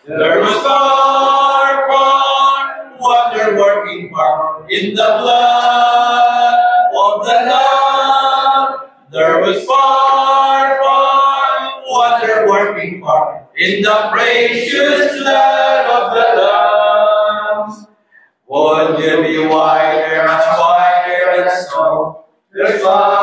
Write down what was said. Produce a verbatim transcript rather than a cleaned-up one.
There was far, far, wonder-working power in the blood of the Lamb. There was far, far, wonder-working power in the precious blood of the Lamb. Would you be whiter, much whiter than snow? There's far